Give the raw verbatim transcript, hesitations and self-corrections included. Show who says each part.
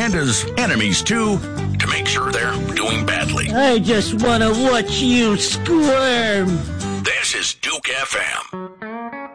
Speaker 1: and his enemies too, to make sure they're doing badly.
Speaker 2: I just want to watch you squirm.
Speaker 1: This is Duke F M.